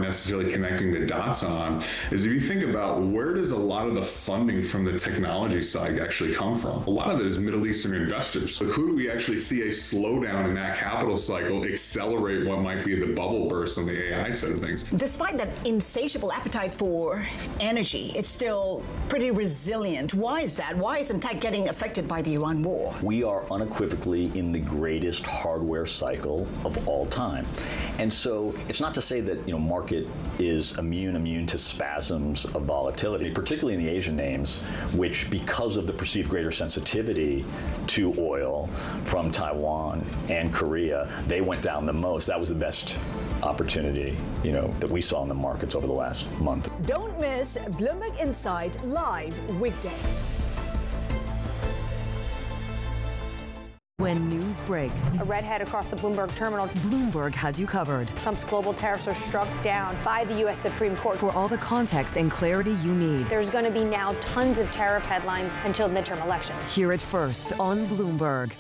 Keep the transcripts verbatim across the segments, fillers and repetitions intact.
aren't necessarily connecting the dots on is if you think about where does a lot of the funding from the technology side actually come from? A lot of it is Middle Eastern investors. So who do we actually see a slowdown in that capital cycle accelerate what might be the bubble burst on the A I side of things? Despite that insatiable appetite for energy, it's still pretty resilient. Why is that? Why isn't tech getting affected by the Iran war? We are unequivocally in the greatest hardware cycle of all time. And so it's not to say that, you know, market is immune, immune to spasms of volatility, particularly in the Asian names, which because of the perceived greater sensitivity to oil from Taiwan and Korea, they went down the most. That was the best opportunity, you know, that we saw in the markets over the last month. Don't miss Bloomberg Insight live weekdays. When news breaks, a redhead across the Bloomberg terminal. Bloomberg has you covered. Trump's global tariffs are struck down by the U S Supreme Court. For all the context and clarity you need. There's going to be now tons of tariff headlines until midterm elections. Hear it first on Bloomberg.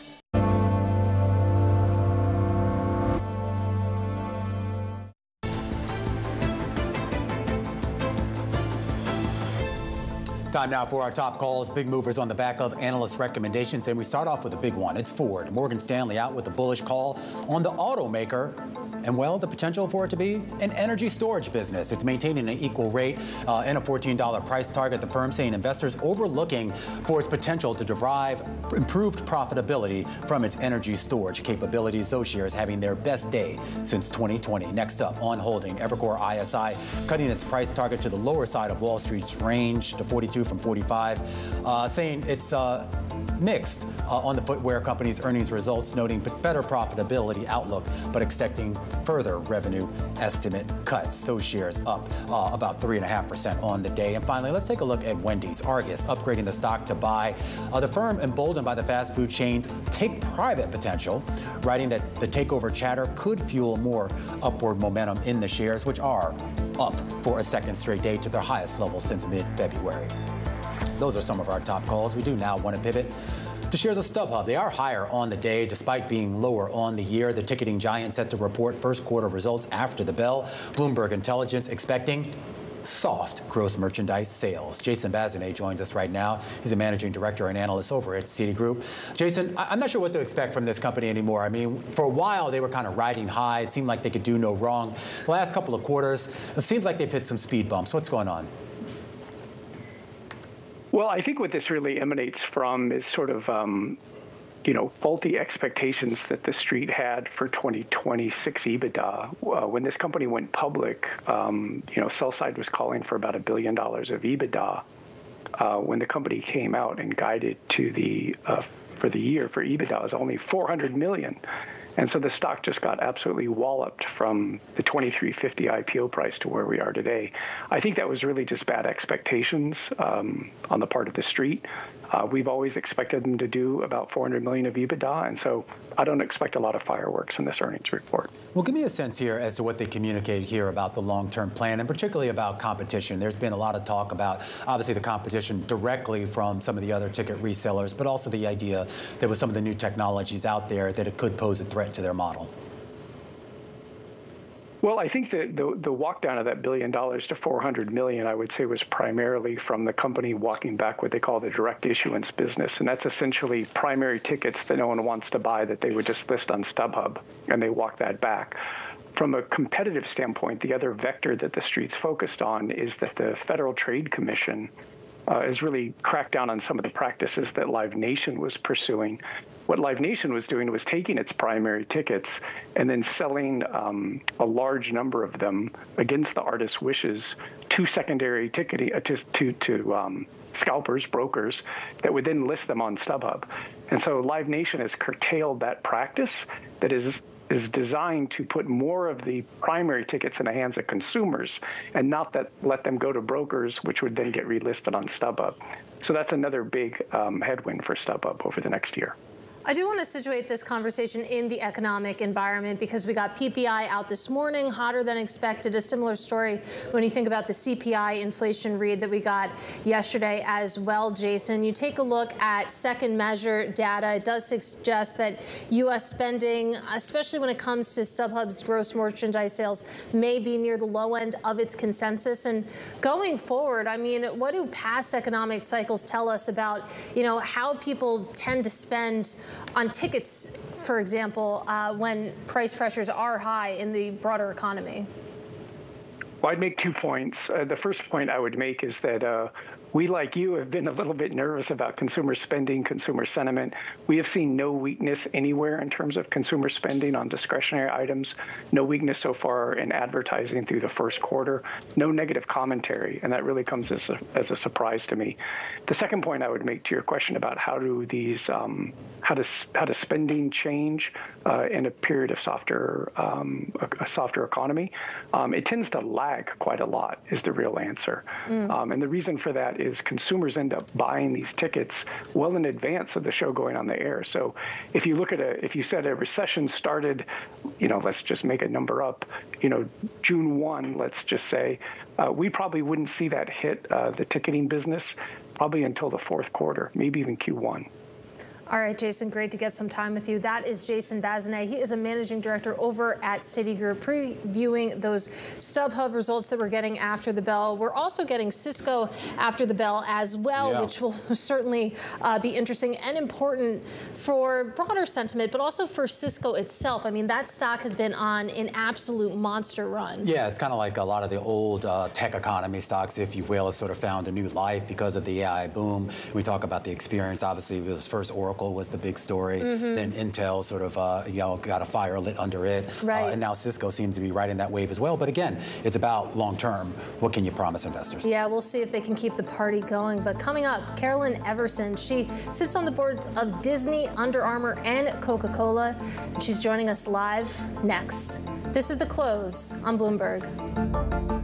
Time now for our top calls. Big movers on the back of analyst recommendations. And we start off with a big one. It's Ford. Morgan Stanley out with a bullish call on the automaker. And, well, the potential for it to be an energy storage business. It's maintaining an equal rate uh, and a fourteen dollar price target. The firm saying investors overlooking for its potential to derive improved profitability from its energy storage capabilities. Those shares having their best day since twenty twenty. Next up, on holding, Evercore I S I cutting its price target to the lower side of Wall Street's range to forty-two from forty-five, uh, saying it's uh, mixed uh, on the footwear company's earnings results, noting better profitability outlook, but expecting further revenue estimate cuts. Those shares up uh, about three point five percent on the day. And finally, let's take a look at Wendy's. Argus upgrading the stock to buy. Uh, the firm, emboldened by the fast food chain's take-private potential, writing that the takeover chatter could fuel more upward momentum in the shares, which are up for a second straight day to their highest level since mid-February. Those are some of our top calls. We do now want to pivot to shares of StubHub. They are higher on the day despite being lower on the year. The ticketing giant set to report first quarter results after the bell. Bloomberg Intelligence expecting soft gross merchandise sales. Jason Bazinet joins us right now. He's a managing director and analyst over at Citigroup. Jason, I'm not sure what to expect from this company anymore. I mean, for a while they were kind of riding high. It seemed like they could do no wrong. The last couple of quarters, it seems like they've hit some speed bumps. What's going on? Well, I think what this really emanates from is sort of, um, you know, faulty expectations that the street had for twenty twenty-six EBITDA. Uh, when this company went public, um, you know, sell side was calling for about a billion dollars of EBITDA. Uh, when the company came out and guided to the uh, for the year for EBITDA, it was only four hundred million. And so the stock just got absolutely walloped from the twenty-three fifty I P O price to where we are today. I think that was really just bad expectations um, on the part of the street. Uh, we've always expected them to do about four hundred million of EBITDA, and so I don't expect a lot of fireworks in this earnings report. Well, give me a sense here as to what they communicate here about the long-term plan, and particularly about competition. There's been a lot of talk about, obviously, the competition directly from some of the other ticket resellers, but also the idea that with some of the new technologies out there that it could pose a threat to their model. Well, I think that the, the walk down of that billion dollars to four hundred million, I would say, was primarily from the company walking back what they call the direct issuance business. And that's essentially primary tickets that no one wants to buy that they would just list on StubHub, and they walk that back. From a competitive standpoint, the other vector that the street's focused on is that the Federal Trade Commission uh, has really cracked down on some of the practices that Live Nation was pursuing. What Live Nation was doing was taking its primary tickets and then selling um, a large number of them against the artist's wishes to secondary ticketing, uh, to, to, to um, scalpers, brokers, that would then list them on StubHub. And so Live Nation has curtailed that practice that is is designed to put more of the primary tickets in the hands of consumers and not that let them go to brokers, which would then get relisted on StubHub. So that's another big um, headwind for StubHub over the next year. I do want to situate this conversation in the economic environment because we got P P I out this morning, hotter than expected. A similar story when you think about the C P I inflation read that we got yesterday as well, Jason. You take a look at second measure data. It does suggest that U S spending, especially when it comes to StubHub's gross merchandise sales, may be near the low end of its consensus. And going forward, I mean, what do past economic cycles tell us about, you know, how people tend to spend on tickets, for example, uh, when price pressures are high in the broader economy? Well, I'd make two points. Uh, the first point I would make is that uh, we, like you, have been a little bit nervous about consumer spending, consumer sentiment. We have seen no weakness anywhere in terms of consumer spending on discretionary items, no weakness so far in advertising through the first quarter, no negative commentary, and that really comes as a, as a surprise to me. The second point I would make to your question about how do these, um, how does how does spending change uh, in a period of softer, um, a, a softer economy? Um, it tends to lag quite a lot, is the real answer. Mm. Um, and the reason for that is consumers end up buying these tickets well in advance of the show going on the air. So if you look at a, if you said a recession started, you know, let's just make a number up, you know, June first, let's just say, uh, we probably wouldn't see that hit uh, the ticketing business probably until the fourth quarter, maybe even Q one. All right, Jason, great to get some time with you. That is Jason Bazinet. He is a managing director over at Citigroup, previewing those StubHub results that we're getting after the bell. We're also getting Cisco after the bell as well, yeah. which will certainly uh, be interesting and important for broader sentiment, but also for Cisco itself. I mean, that stock has been on an absolute monster run. Yeah, it's kind of like a lot of the old uh, tech economy stocks, if you will, have sort of found a new life because of the A I boom. We talk about the experience. Obviously, it was first Oracle was the big story. Mm-hmm. Then Intel sort of, uh, you know, got a fire lit under it. Right. Uh, and now Cisco seems to be riding that wave as well. But again, it's about long term. What can you promise investors? Yeah, we'll see if they can keep the party going. But coming up, Carolyn Everson. She sits on the boards of Disney, Under Armour, and Coca-Cola. She's joining us live next. This is The Close on Bloomberg.